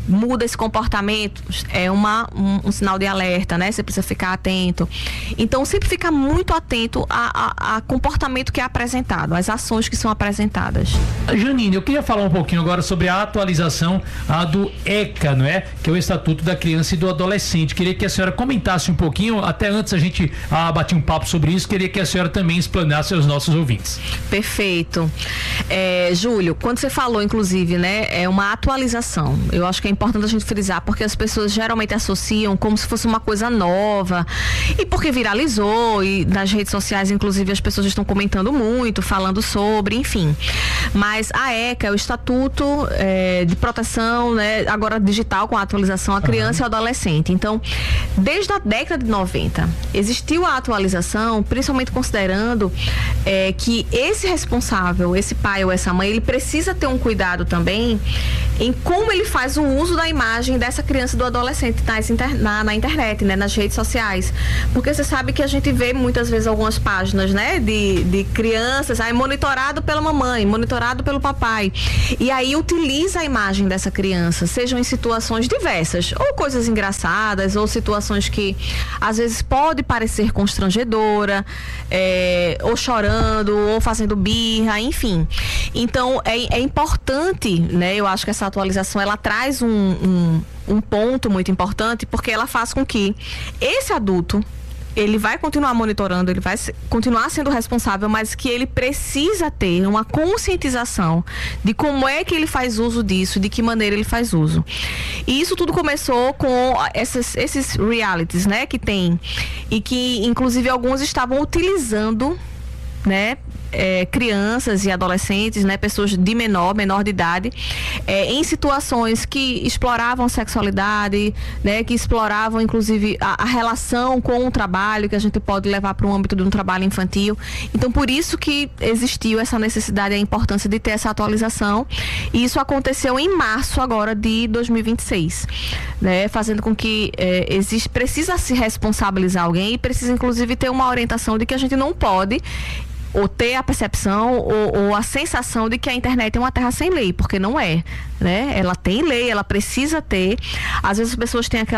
muda esse comportamento, é um sinal de alerta, né? Você precisa ficar atento. Então, sempre fica muito atento a comportamento que é apresentado, às ações que são apresentadas. Janine, eu queria falar um pouquinho agora sobre a atualização do ECA, não é? Que é o Estatuto da Criança e do Adolescente. Queria que a senhora comentasse um pouquinho, até antes a gente bater um papo sobre isso, queria que a senhora também explanasse aos nossos ouvintes. Perfeito. Júlio, quando você falou, inclusive, né, é uma atualização. Eu acho que é importante a gente frisar, porque as pessoas geralmente associam como se fosse uma coisa nova, e porque viralizou, e nas redes sociais, inclusive, as pessoas estão comentando muito, falando sobre, enfim. Mas a ECA é o Estatuto de Proteção, né, agora digital, com a atualização à criança e ao adolescente. Então, desde a década de 90, existiu a atualização, principalmente considerando que esse responsável, esse pai ou essa mãe, ele precisa ter um cuidado também em como ele faz o uso da imagem dessa criança e do adolescente na internet, né, nas redes sociais. Porque você sabe que a gente vê muitas vezes algumas páginas, né, de crianças, monitorado pela mamãe, monitorado pelo papai. E aí utiliza a imagem dessa criança, sejam em situações diversas, ou coisas engraçadas, ou situações que às vezes pode parecer constrangedora, ou chorando, ou fazendo birra, enfim. Então, é importante, né, eu acho que essa atualização, ela traz um ponto muito importante, porque ela faz com que esse adulto, ele vai continuar monitorando, ele vai continuar sendo responsável, mas que ele precisa ter uma conscientização de como é que ele faz uso disso, de que maneira ele faz uso. E isso tudo começou com esses realities, né, que tem, e que inclusive alguns estavam utilizando, né, crianças e adolescentes, né, pessoas de menor de idade, em situações que exploravam a sexualidade, né, que exploravam inclusive a relação com o trabalho, que a gente pode levar para o âmbito de um trabalho infantil. Então, por isso que existiu essa necessidade e a importância de ter essa atualização, e isso aconteceu em março agora de 2026, né, fazendo com que precisa se responsabilizar alguém, e precisa inclusive ter uma orientação de que a gente não pode ou ter a percepção ou a sensação de que a internet é uma terra sem lei, porque não é, né? Ela tem lei, ela precisa ter. Às vezes as pessoas têm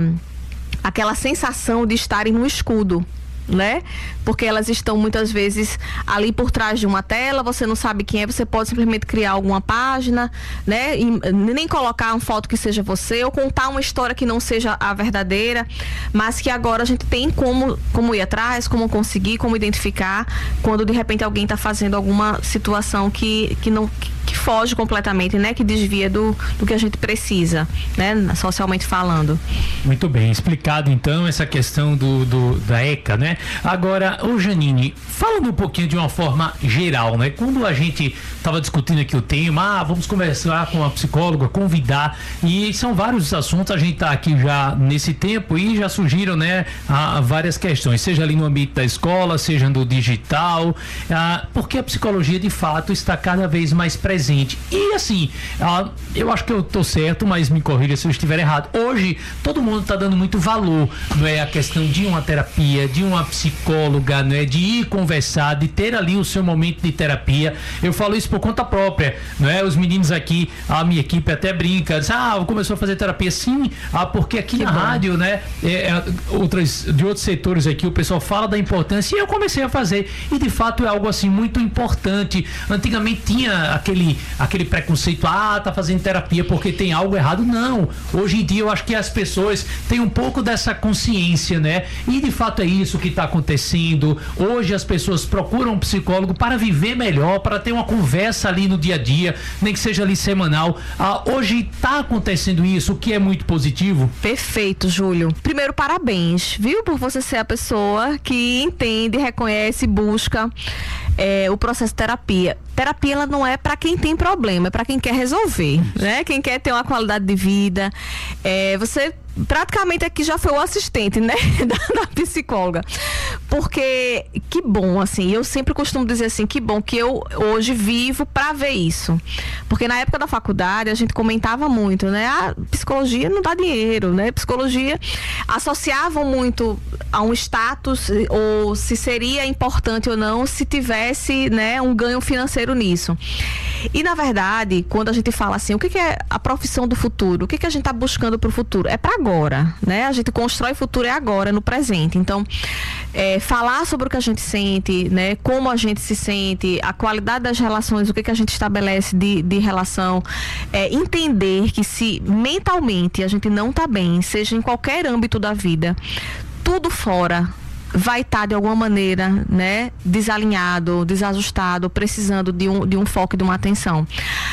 aquela sensação de estarem no escudo, né? Porque elas estão muitas vezes ali por trás de uma tela, você não sabe quem é, você pode simplesmente criar alguma página, né? E nem colocar uma foto que seja você, ou contar uma história que não seja a verdadeira, mas que agora a gente tem como ir atrás, como conseguir, como identificar quando de repente alguém está fazendo alguma situação que foge completamente, né? Que desvia do que a gente precisa, né? Socialmente falando. Muito bem, explicado então essa questão da ECA, né? Agora, Janine, falando um pouquinho de uma forma geral, né? Quando a gente estava discutindo aqui o tema, vamos conversar com a psicóloga, convidar, e são vários assuntos, a gente está aqui já nesse tempo e já surgiram, né, várias questões, seja ali no ambiente da escola, seja no digital, porque a psicologia de fato está cada vez mais presente. E assim, eu acho que eu tô certo, mas me corrija se eu estiver errado. Hoje, todo mundo está dando muito valor, não é, a questão de uma terapia, de uma psicóloga, não é, de ir conversar, de ter ali o seu momento de terapia. Eu falo isso por conta própria, não é? Os meninos aqui, a minha equipe até brinca, diz, começou a fazer terapia, sim, porque aqui na rádio, né, de outros setores aqui, o pessoal fala da importância, e eu comecei a fazer, e de fato é algo assim muito importante. Antigamente tinha aquele preconceito, tá fazendo terapia porque tem algo errado. Não, hoje em dia eu acho que as pessoas têm um pouco dessa consciência, né, e de fato é isso que está acontecendo. Hoje as pessoas procuram um psicólogo para viver melhor, para ter uma conversa ali no dia a dia, nem que seja ali semanal. Hoje está acontecendo isso, o que é muito positivo. Perfeito, Júlio. Primeiro, parabéns, viu, por você ser a pessoa que entende, reconhece, busca o processo de terapia. Terapia, ela não é para quem tem problema, é para quem quer resolver, né? Quem quer ter uma qualidade de vida. Você praticamente aqui já foi o assistente, né, da psicóloga, porque que bom, assim, eu sempre costumo dizer assim, que bom que eu hoje vivo para ver isso. Porque na época da faculdade a gente comentava muito, né? A psicologia não dá dinheiro, né? Psicologia associavam muito a um status, ou se seria importante ou não, se tivesse, né, um ganho financeiro nisso. E na verdade, quando a gente fala assim, o que é a profissão do futuro? O que a gente está buscando para o futuro? É para agora, né? A gente constrói o futuro agora, no presente. Então, falar sobre o que a gente sente, né? Como a gente se sente, a qualidade das relações, o que a gente estabelece de relação, entender que se mentalmente a gente não está bem, seja em qualquer âmbito da vida, tudo fora vai estar de alguma maneira, né, desalinhado, desajustado, precisando de um foco e de uma atenção.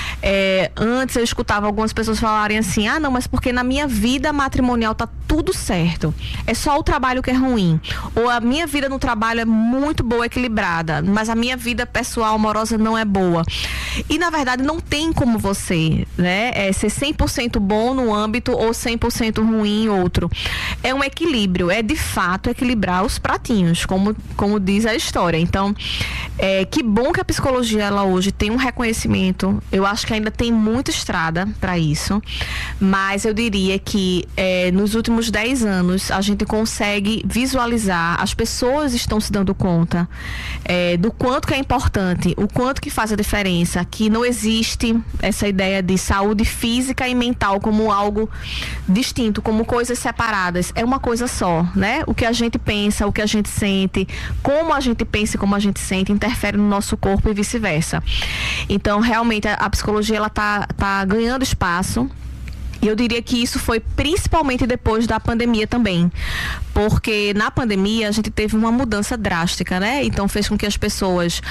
Antes eu escutava algumas pessoas falarem assim, não, mas porque na minha vida matrimonial tá tudo certo, é só o trabalho que é ruim, ou a minha vida no trabalho é muito boa, equilibrada, mas a minha vida pessoal, amorosa não é boa. E na verdade não tem como você, né, ser 100% bom num âmbito ou 100% ruim em outro. É um equilíbrio, é de fato equilibrar os pratinhos, como diz a história. Então, que bom que a psicologia ela hoje tem um reconhecimento. Eu acho que ainda tem muita estrada para isso, mas eu diria que nos últimos 10 anos a gente consegue visualizar, as pessoas estão se dando conta do quanto que é importante, o quanto que faz a diferença, que não existe essa ideia de saúde física e mental como algo distinto, como coisas separadas. É uma coisa só, né? O que a gente pensa, o que a gente sente, como a gente pensa e como a gente sente interfere no nosso corpo e vice-versa. Então, realmente, a psicologia ela tá ganhando espaço. E eu diria que isso foi principalmente depois da pandemia também, porque na pandemia a gente teve uma mudança drástica, né? Então fez com que as pessoas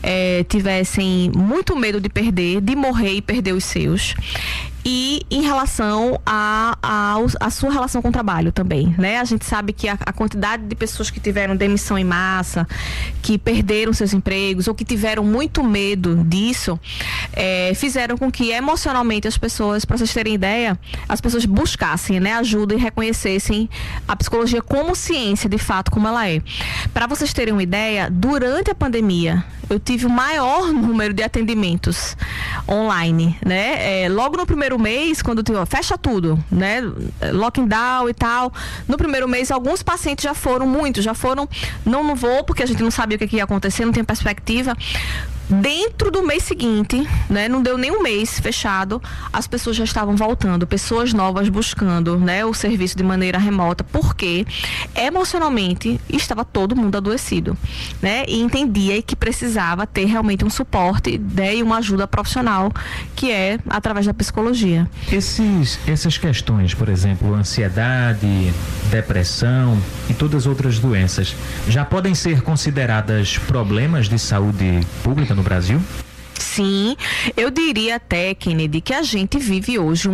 tivessem muito medo de perder, de morrer e perder os seus. E em relação a sua relação com o trabalho também, né? A gente sabe que a quantidade de pessoas que tiveram demissão em massa, que perderam seus empregos ou que tiveram muito medo disso, fizeram com que emocionalmente as pessoas, para vocês terem ideia, as pessoas buscassem, né, ajuda e reconhecessem a psicologia como ciência, de fato, como ela é. Para vocês terem uma ideia, durante a pandemia, eu tive o maior número de atendimentos online, né? Logo no primeiro mês, quando fecha tudo, né? Lockdown e tal. No primeiro mês, alguns pacientes já foram, não vou, porque a gente não sabia o que ia acontecer, não tinha perspectiva. Dentro do mês seguinte, né, não deu nem um mês fechado, as pessoas já estavam voltando, pessoas novas buscando, né, o serviço de maneira remota, porque emocionalmente estava todo mundo adoecido, né, e entendia que precisava ter realmente um suporte, né, e uma ajuda profissional, que é através da psicologia. Essas questões, por exemplo, ansiedade, depressão e todas as outras doenças, já podem ser consideradas problemas de saúde pública no Brasil? Sim, eu diria até, Kennedy, que a gente vive hoje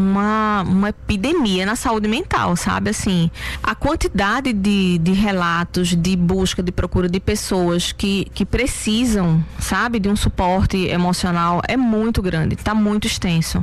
uma epidemia na saúde mental, sabe? Assim, a quantidade de relatos, de busca, de procura de pessoas que precisam, sabe, de um suporte emocional é muito grande, está muito extenso.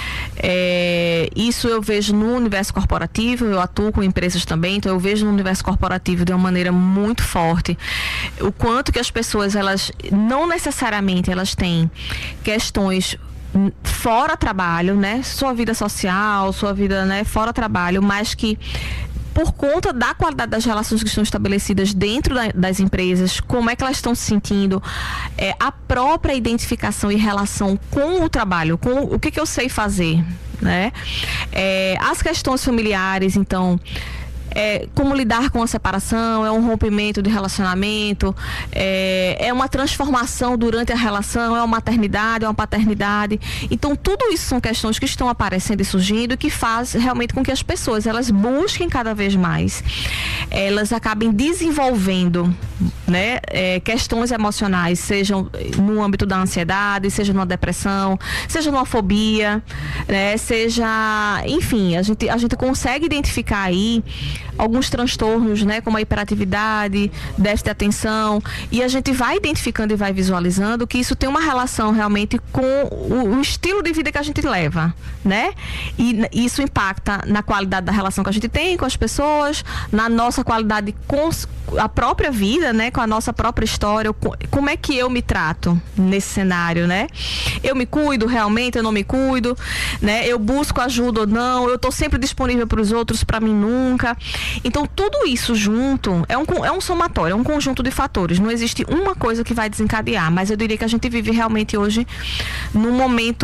Isso eu vejo no universo corporativo, eu atuo com empresas também, então eu vejo no universo corporativo de uma maneira muito forte o quanto que as pessoas, elas não necessariamente elas têm questões fora trabalho, né? Sua vida social, sua vida, né, fora trabalho, mas que por conta da qualidade das relações que estão estabelecidas dentro das empresas, como é que elas estão se sentindo, a própria identificação e relação com o trabalho, com o que eu sei fazer, né? As questões familiares, então, como lidar com a separação, é um rompimento de relacionamento, é uma transformação durante a relação, é uma maternidade, é uma paternidade. Então tudo isso são questões que estão aparecendo e surgindo e que faz realmente com que as pessoas elas busquem cada vez mais, elas acabem desenvolvendo né? Questões emocionais, sejam no âmbito da ansiedade, seja numa depressão, seja numa fobia, né? Seja, enfim, a gente consegue identificar aí alguns transtornos, né? Como a hiperatividade, déficit de atenção, e a gente vai identificando e vai visualizando que isso tem uma relação realmente com o estilo de vida que a gente leva, né? E isso impacta na qualidade da relação que a gente tem com as pessoas, na nossa qualidade com a própria vida, né? Com a nossa própria história, como é que eu me trato nesse cenário, né? Eu me cuido realmente, eu não me cuido, né? Eu busco ajuda ou não, eu estou sempre disponível para os outros, para mim nunca. Então, tudo isso junto é um somatório, é um conjunto de fatores. Não existe uma coisa que vai desencadear, mas eu diria que a gente vive realmente hoje num momento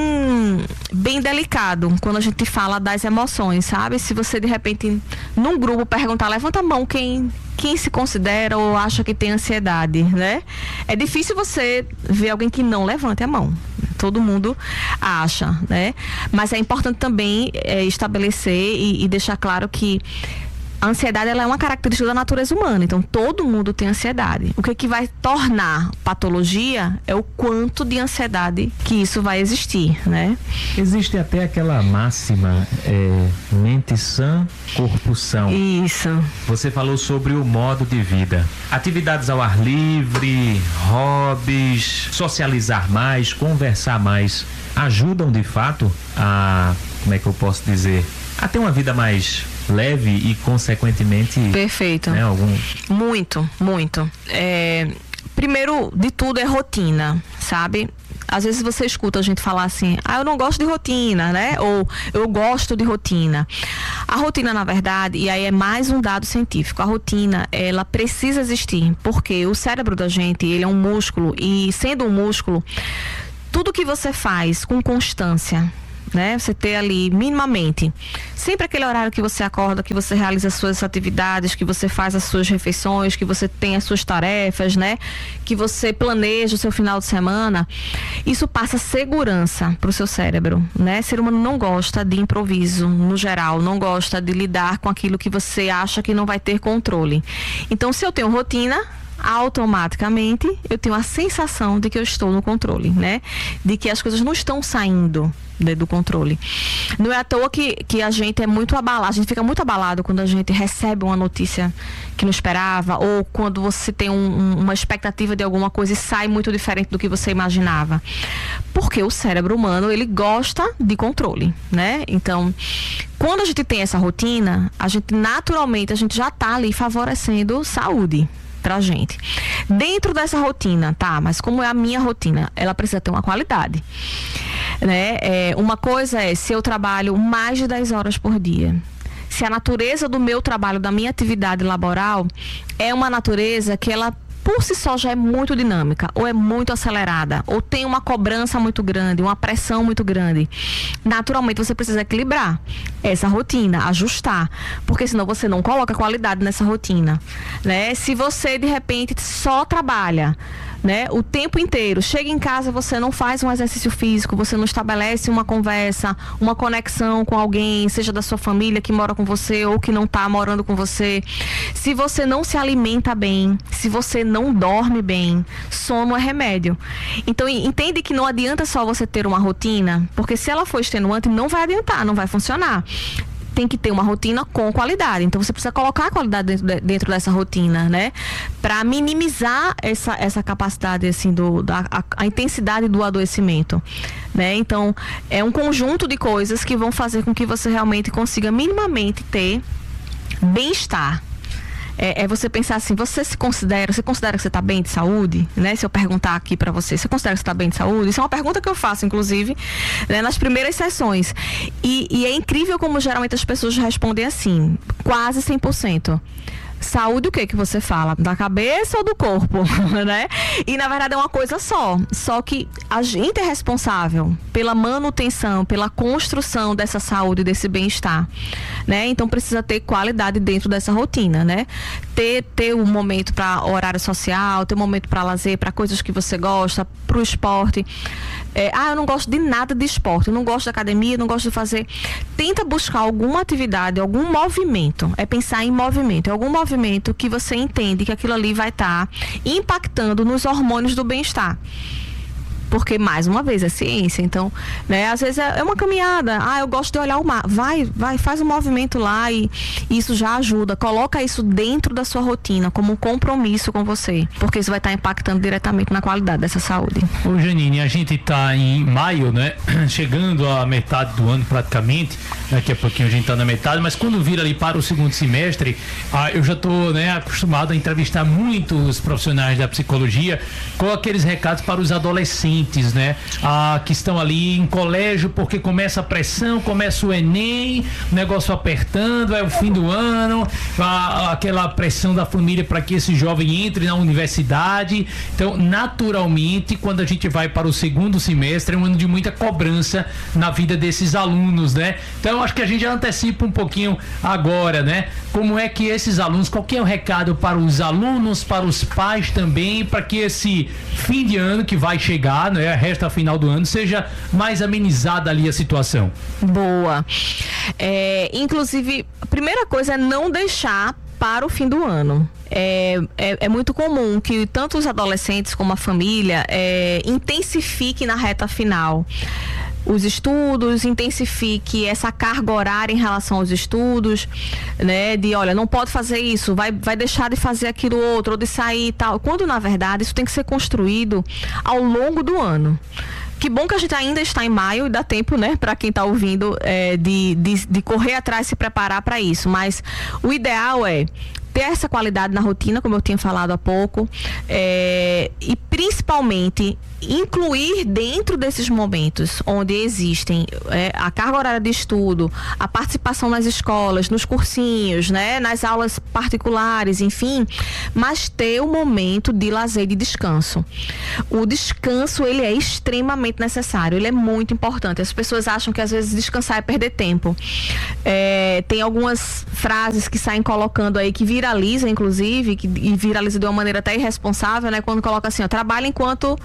bem delicado, quando a gente fala das emoções, sabe? Se você, de repente, num grupo perguntar, levanta a mão quem se considera ou acha que tem ansiedade, né? É difícil você ver alguém que não levante a mão. Todo mundo acha, né? Mas é importante também estabelecer e deixar claro que a ansiedade, ela é uma característica da natureza humana, então todo mundo tem ansiedade. O que vai tornar patologia é o quanto de ansiedade que isso vai existir, né? Existe até aquela máxima, mente sã, corpo são. Isso. Você falou sobre o modo de vida. Atividades ao ar livre, hobbies, socializar mais, conversar mais, ajudam de fato a, como é que eu posso dizer, a ter uma vida mais leve e consequentemente... Perfeito. Né, Muito. Primeiro de tudo é rotina, sabe? Às vezes você escuta a gente falar assim, eu não gosto de rotina, né? Ou eu gosto de rotina. A rotina, na verdade, e aí é mais um dado científico, a rotina, ela precisa existir, porque o cérebro da gente, ele é um músculo, e sendo um músculo, tudo que você faz com constância, né? Você ter ali minimamente, sempre aquele horário que você acorda, que você realiza as suas atividades, que você faz as suas refeições, que você tem as suas tarefas, né? Que você planeja o seu final de semana, isso passa segurança para o seu cérebro, né? O ser humano não gosta de improviso, no geral, não gosta de lidar com aquilo que você acha que não vai ter controle. Então, se eu tenho rotina, automaticamente eu tenho a sensação de que eu estou no controle, né? De que as coisas não estão saindo do controle. Não é à toa que a gente é muito abalado, a gente fica muito abalado quando a gente recebe uma notícia que não esperava, ou quando você tem uma expectativa de alguma coisa e sai muito diferente do que você imaginava. Porque o cérebro humano, ele gosta de controle, né? Então, quando a gente tem essa rotina, a gente naturalmente, a gente já está ali favorecendo saúde pra gente. Dentro dessa rotina, tá? Mas como é a minha rotina? Ela precisa ter uma qualidade, né? Uma coisa é, se eu trabalho mais de 10 horas por dia, se a natureza do meu trabalho, da minha atividade laboral, é uma natureza que ela por si só já é muito dinâmica, ou é muito acelerada, ou tem uma cobrança muito grande, uma pressão muito grande, naturalmente você precisa equilibrar essa rotina, ajustar, porque senão você não coloca qualidade nessa rotina, né? Se você de repente só trabalha, né, o tempo inteiro, chega em casa, você não faz um exercício físico, você não estabelece uma conversa, uma conexão com alguém, seja da sua família que mora com você ou que não está morando com você, se você não se alimenta bem, se você não dorme bem, sono é remédio. Então entende que não adianta só você ter uma rotina, porque se ela for extenuante não vai adiantar, não vai funcionar. Tem que ter uma rotina com qualidade. Então você precisa colocar a qualidade dentro dessa rotina, né? Para minimizar essa capacidade, assim, a intensidade do adoecimento, né? Então é um conjunto de coisas que vão fazer com que você realmente consiga minimamente ter bem-estar. É você pensar assim, você considera que você está bem de saúde, né? Se eu perguntar aqui para você considera que você está bem de saúde? Isso é uma pergunta que eu faço, inclusive, né, nas primeiras sessões. E é incrível como geralmente as pessoas respondem assim, quase 100%. Saúde, o que você fala? Da cabeça ou do corpo, né? E na verdade é uma coisa só que a gente é responsável pela manutenção, pela construção dessa saúde, desse bem-estar, né? Então precisa ter qualidade dentro dessa rotina, né? ter um momento para horário social, ter um momento para lazer, para coisas que você gosta, para o esporte. Eu não gosto de nada de esporte, eu não gosto de academia, não gosto de fazer. Tenta buscar alguma atividade, algum movimento. É pensar em movimento. É algum movimento que você entende que aquilo ali vai estar impactando nos hormônios do bem-estar. Porque, mais uma vez, é ciência. Então, né, às vezes é uma caminhada. Eu gosto de olhar o mar. Vai, faz um movimento lá e isso já ajuda. Coloca isso dentro da sua rotina, como um compromisso com você. Porque isso vai estar impactando diretamente na qualidade dessa saúde. Ô, Janine, a gente está em maio, né? Chegando à metade do ano praticamente. Daqui a pouquinho a gente está na metade, mas quando vira ali para o segundo semestre, eu já estou, né, acostumado a entrevistar muitos profissionais da psicologia com aqueles recados para os adolescentes, né? Que estão ali em colégio porque começa a pressão, começa o Enem, o negócio apertando, é o fim do ano, aquela pressão da família para que esse jovem entre na universidade. Então, naturalmente, quando a gente vai para o segundo semestre, é um ano de muita cobrança na vida desses alunos, né? Então, acho que a gente já antecipa um pouquinho agora, né? Como é que esses alunos, qual que é o recado para os alunos, para os pais também, para que esse fim de ano que vai chegar, né, a resta final do ano, seja mais amenizada ali a situação? Boa. Inclusive, a primeira coisa é não deixar para o fim do ano. É muito comum que tanto os adolescentes como a família intensifiquem na reta final os estudos, intensifique essa carga horária em relação aos estudos, né? De, olha, não pode fazer isso, vai deixar de fazer aquilo outro, ou de sair e tal. Quando, na verdade, isso tem que ser construído ao longo do ano. Que bom que a gente ainda está em maio e dá tempo, né, para quem está ouvindo, de correr atrás, se preparar para isso. Mas o ideal é ter essa qualidade na rotina, como eu tinha falado há pouco, e principalmente incluir dentro desses momentos onde existem a carga horária de estudo, a participação nas escolas, nos cursinhos, né, nas aulas particulares, enfim, mas ter um momento de lazer e de descanso. O descanso, ele é extremamente necessário, ele é muito importante. As pessoas acham que às vezes descansar é perder tempo. Tem algumas frases que saem colocando aí, que viraliza, inclusive, e viraliza de uma maneira até irresponsável, né? Quando coloca assim, trabalha enquanto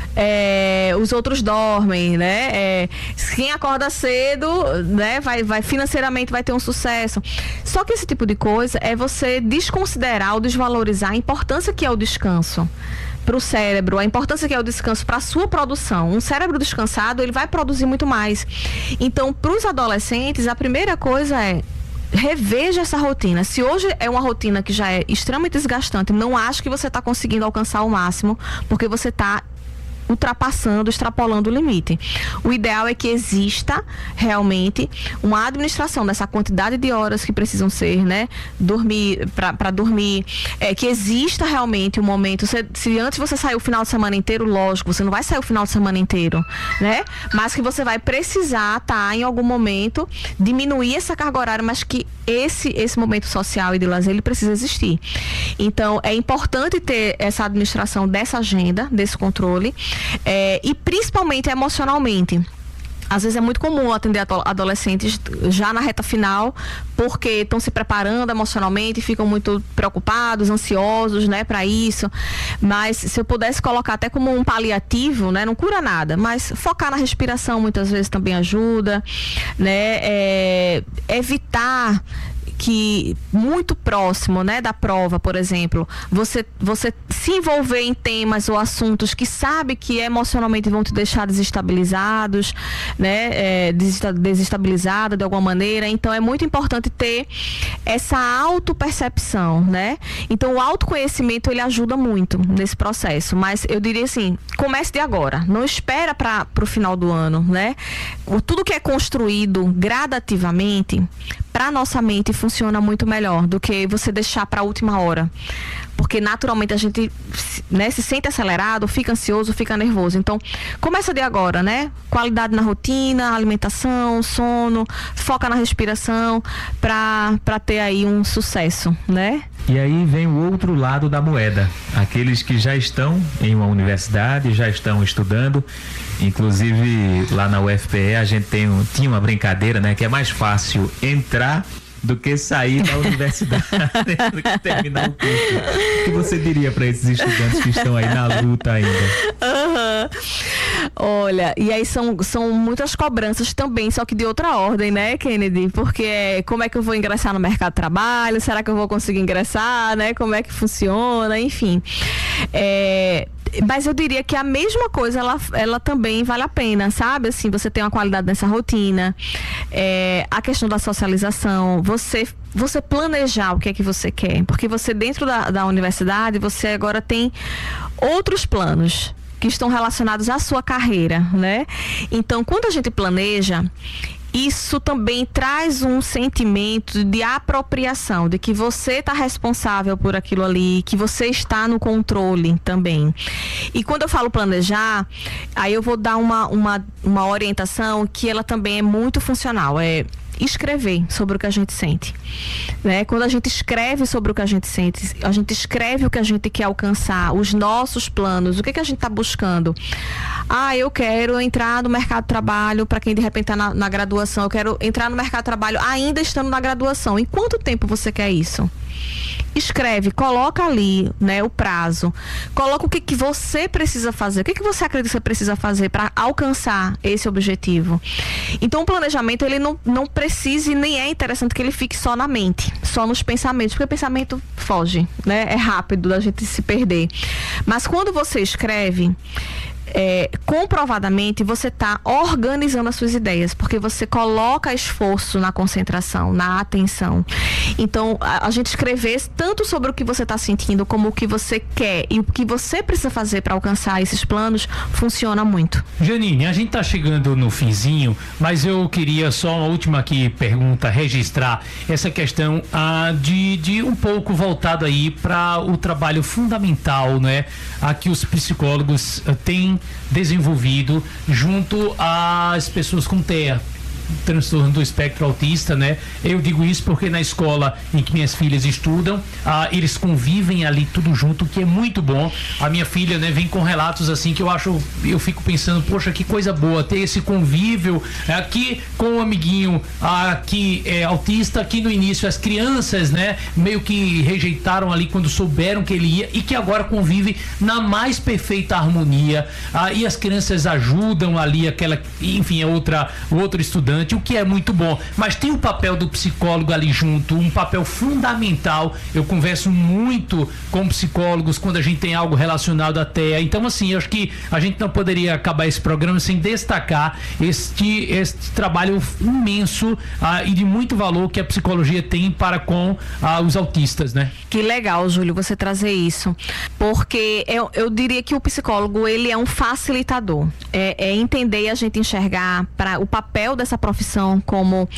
os outros dormem, né? Quem acorda cedo, né, vai financeiramente vai ter um sucesso. Só que esse tipo de coisa é você desconsiderar ou desvalorizar a importância que é o descanso para o cérebro, a importância que é o descanso para a sua produção. Um cérebro descansado, ele vai produzir muito mais. Então, para os adolescentes, a primeira coisa é: reveja essa rotina. Se hoje é uma rotina que já é extremamente desgastante, não acho que você está conseguindo alcançar o máximo, porque você está ultrapassando, extrapolando o limite. O ideal é que exista realmente uma administração dessa quantidade de horas que precisam ser, né, para dormir, que exista realmente um momento. Se antes você saiu o final de semana inteiro, lógico, você não vai sair o final de semana inteiro, né, mas que você vai precisar em algum momento diminuir essa carga horária, mas que esse momento social e de lazer, ele precisa existir. Então, é importante ter essa administração dessa agenda, desse controle, e principalmente emocionalmente. Às vezes é muito comum atender adolescentes já na reta final, porque estão se preparando emocionalmente, ficam muito preocupados, ansiosos, né, para isso. Mas se eu pudesse colocar até como um paliativo, né, não cura nada, mas focar na respiração muitas vezes também ajuda, né, evitar que muito próximo, né, da prova, por exemplo, você se envolver em temas ou assuntos que sabe que emocionalmente vão te deixar desestabilizados, né, desestabilizada de alguma maneira. Então é muito importante ter essa autopercepção, né? Então o autoconhecimento, ele ajuda muito nesse processo, mas eu diria assim, comece de agora, não espera para o final do ano, né? Tudo que é construído gradativamente, para nossa mente funciona muito melhor do que você deixar para a última hora. Porque naturalmente a gente, né, se sente acelerado, fica ansioso, fica nervoso. Então, começa de agora, né? Qualidade na rotina, alimentação, sono, foca na respiração para ter aí um sucesso, né? E aí vem o outro lado da moeda. Aqueles que já estão em uma universidade, já estão estudando. Inclusive, lá na UFPE a gente tinha uma brincadeira, né? Que é mais fácil entrar do que sair da universidade, do que terminar o curso. O que você diria para esses estudantes que estão aí na luta ainda? Olha, e aí são muitas cobranças também, só que de outra ordem, né, Kennedy? Porque como é que eu vou ingressar no mercado de trabalho? Será que eu vou conseguir ingressar, né? Como é que funciona? Enfim. Mas eu diria que a mesma coisa, ela também vale a pena, sabe? Assim, você tem uma qualidade nessa rotina, a questão da socialização, você planejar o que é que você quer, porque você dentro da universidade, você agora tem outros planos que estão relacionados à sua carreira, né? Então, quando a gente planeja, isso também traz um sentimento de apropriação, de que você está responsável por aquilo ali, que você está no controle também. E quando eu falo planejar, aí eu vou dar uma orientação que ela também é muito funcional, escrever sobre o que a gente sente, né? Quando a gente escreve sobre o que a gente sente, a gente escreve o que a gente quer alcançar, os nossos planos, o que a gente está buscando. Eu quero entrar no mercado de trabalho, para quem de repente está na graduação, eu quero entrar no mercado de trabalho ainda estando na graduação. Em quanto tempo você quer isso? Escreve, coloca ali, né, o prazo, coloca o que você precisa fazer, o que você acredita que você precisa fazer para alcançar esse objetivo. Então o planejamento, ele não precisa e nem é interessante que ele fique só na mente, só nos pensamentos, porque o pensamento foge, né, é rápido da gente se perder. Mas quando você escreve, comprovadamente você está organizando as suas ideias, porque você coloca esforço na concentração, na atenção. Então, a gente escrever tanto sobre o que você está sentindo, como o que você quer e o que você precisa fazer para alcançar esses planos, funciona muito. Janine, a gente está chegando no finzinho, mas eu queria só uma última aqui pergunta, registrar essa questão de um pouco voltado aí para o trabalho fundamental, né, a que os psicólogos têm desenvolvido junto às pessoas com TEA, transtorno do espectro autista, né? Eu digo isso porque na escola em que minhas filhas estudam, eles convivem ali tudo junto, que é muito bom. A minha filha, né, vem com relatos assim que eu fico pensando, poxa, que coisa boa ter esse convívio aqui com um amiguinho que é autista, que no início as crianças, né, meio que rejeitaram ali quando souberam que ele ia, e que agora convive na mais perfeita harmonia, e as crianças ajudam ali enfim, o outro estudante, o que é muito bom, mas tem o papel do psicólogo ali junto, um papel fundamental. Eu converso muito com psicólogos quando a gente tem algo relacionado à TEA, então assim, eu acho que a gente não poderia acabar esse programa sem destacar este trabalho imenso e de muito valor que a psicologia tem para com os autistas, né? Que legal, Júlio, você trazer isso, porque eu diria que o psicólogo, ele é um facilitador, é entender e a gente enxergar para o papel dessa profissão como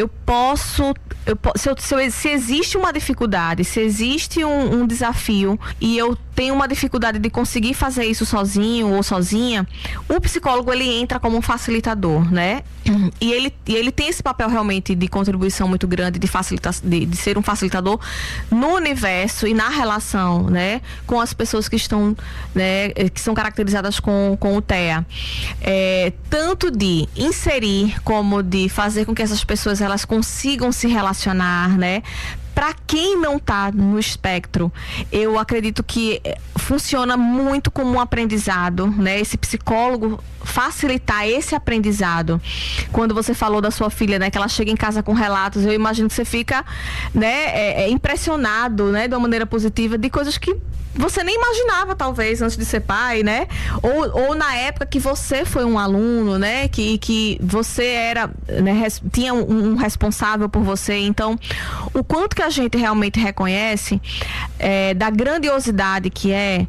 se existe uma dificuldade, se existe um desafio e eu tenho uma dificuldade de conseguir fazer isso sozinho ou sozinha, o psicólogo, ele entra como um facilitador, né? E ele tem esse papel realmente de contribuição muito grande, de ser um facilitador no universo e na relação, né, com as pessoas que estão, né, que são caracterizadas com o TEA. Tanto de inserir como de fazer com que essas pessoas elas consigam se relacionar, né? Para quem não está no espectro, eu acredito que funciona muito como um aprendizado, né? Esse psicólogo facilitar esse aprendizado. Quando você falou da sua filha, né, que ela chega em casa com relatos, eu imagino que você fica, né, impressionado, né, de uma maneira positiva, de coisas que você nem imaginava, talvez, antes de ser pai, né? Ou na época que você foi um aluno, né? Que você era, né, tinha um responsável por você. Então, o quanto que a gente realmente reconhece da grandiosidade que é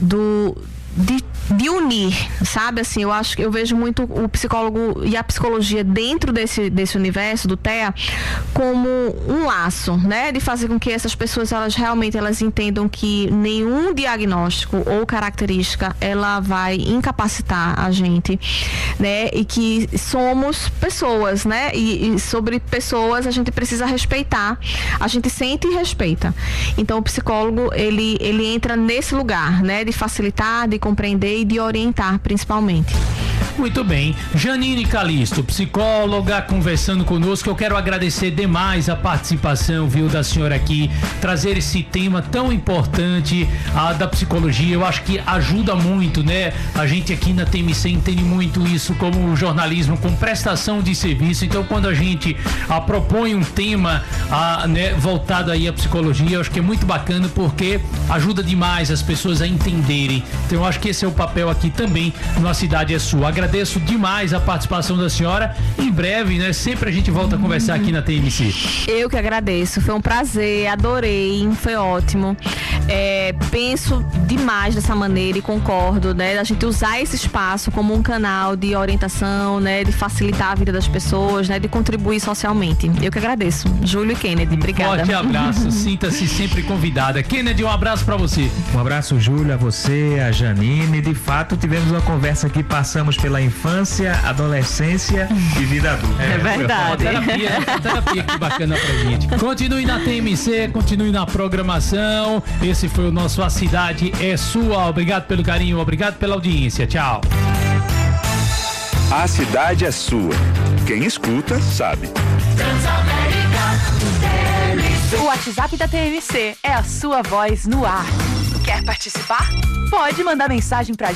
de unir, sabe? Assim, eu vejo muito o psicólogo e a psicologia dentro desse universo do TEA como um laço, né? De fazer com que essas pessoas, elas entendam que nenhum diagnóstico ou característica, ela vai incapacitar a gente, né? E que somos pessoas, né? E sobre pessoas a gente precisa respeitar. A gente sente e respeita. Então, o psicólogo, ele entra nesse lugar, né? De facilitar, de compreender e de orientar, principalmente. Muito bem. Janine Calisto, psicóloga, conversando conosco. Eu quero agradecer demais a participação, viu, da senhora aqui, trazer esse tema tão importante da psicologia. Eu acho que ajuda muito, né? A gente aqui na TMC entende muito isso como jornalismo com prestação de serviço. Então, quando a gente propõe um tema né, voltado aí à psicologia, eu acho que é muito bacana porque ajuda demais as pessoas a entenderem. Então, eu acho que esse é o papel aqui também no A Cidade é Sua. Agradeço demais a participação da senhora. Em breve, né? Sempre a gente volta a conversar aqui na TMC. Eu que agradeço. Foi um prazer, adorei, foi ótimo. Penso demais dessa maneira e concordo, né? A gente usar esse espaço como um canal de orientação, né? De facilitar a vida das pessoas, né? De contribuir socialmente. Eu que agradeço. Júlio e Kennedy, obrigada. Forte abraço, sinta-se sempre convidada. Kennedy, um abraço pra você. Um abraço, Júlio, a você, a Janine. De fato, tivemos uma conversa que passamos pela infância, adolescência e vida adulta. É verdade. Terapia que bacana pra gente. Continue na TMC, continue na programação. Esse foi o nosso A Cidade é Sua. Obrigado pelo carinho, obrigado pela audiência. Tchau. A Cidade é Sua. Quem escuta, sabe. O WhatsApp da TMC é a sua voz no ar. Quer participar? Pode mandar mensagem pra